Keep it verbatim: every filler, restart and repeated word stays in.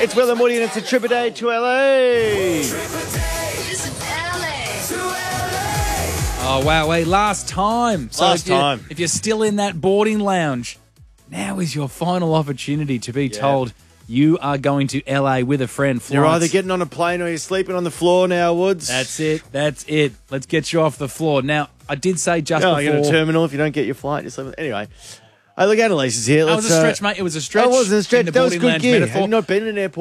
It's Will and Woody and it's a trip a day to L A. Oh, wow, wait, last time. So Last if you're, time. If you're still in that boarding lounge, now is your final opportunity to be Yeah. told you are going to L A with a friend. You're Flights. either getting on a plane or you're sleeping on the floor now, Woods. That's it. That's it. Let's get you off the floor. Now, I did say just No, before... you're in a terminal if you don't get your flight. You're sleeping. Anyway. Hey, look, Annalise is here. That Let's, was a stretch, uh, mate. It was a stretch. That wasn't a in stretch. the That was boarding good lounge gear. metaphor. Have you not been in an airport